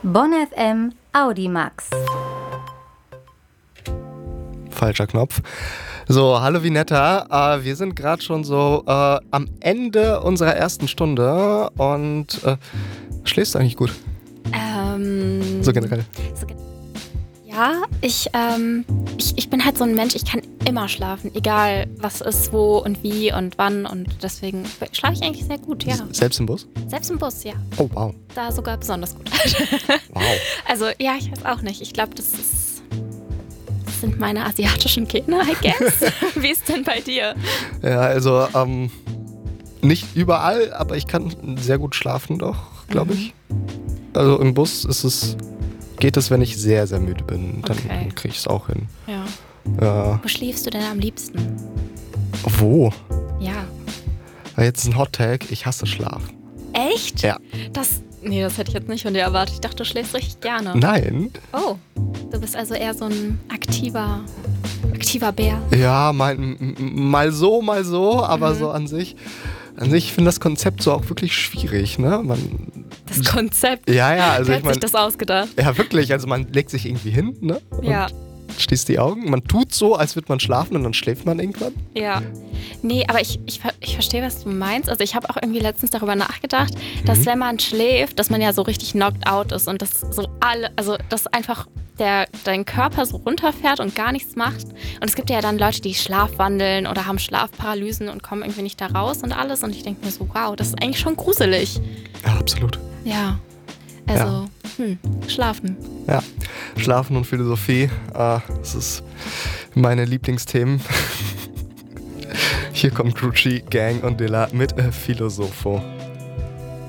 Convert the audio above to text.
Bonn FM Audimax. Falscher Knopf. So, hallo Vinetta. Wir sind gerade schon so am Ende unserer ersten Stunde und schläfst du eigentlich gut? So generell. Ja, ich bin halt so ein Mensch, ich kann immer schlafen, egal was ist, wo und wie und wann, und deswegen schlafe ich eigentlich sehr gut, ja. Selbst im Bus? Selbst im Bus, ja. Oh, wow. Da sogar besonders gut. Wow. Also, ja, ich weiß auch nicht. Ich glaube, das sind meine asiatischen Gene, I guess. Wie ist denn bei dir? Ja, also nicht überall, aber ich kann sehr gut schlafen doch, glaube ich. Also im Bus geht es, wenn ich sehr, sehr müde bin. Dann kriege ich es auch hin. Ja. Ja. Wo schläfst du denn am liebsten? Wo? Ja. Jetzt ist ein Hot Tag. Ich hasse Schlaf. Echt? Ja. Das hätte ich jetzt nicht von dir erwartet. Ich dachte, du schläfst richtig gerne. Nein. Oh, du bist also eher so ein aktiver Bär. Ja, mal so, aber so an sich, ich finde das Konzept so auch wirklich schwierig, ne? Das Konzept? Ja, also Wer hat sich das ausgedacht? Ja, wirklich, also man legt sich irgendwie hin, ne? Ja. Und schließt die Augen, man tut so, als würde man schlafen und dann schläft man irgendwann. Ja. Nee, aber ich verstehe, was du meinst. Also ich habe auch irgendwie letztens darüber nachgedacht, dass wenn man schläft, dass man ja so richtig knocked out ist und dass dass einfach dein Körper so runterfährt und gar nichts macht. Und es gibt ja dann Leute, die schlafwandeln oder haben Schlafparalysen und kommen irgendwie nicht da raus und alles. Und ich denke mir so, wow, das ist eigentlich schon gruselig. Ja, absolut. Ja, also schlafen. Ja, Schlafen und Philosophie, das ist meine Lieblingsthemen. Hier kommt Grucci, Gang und Dilla mit Philosopho.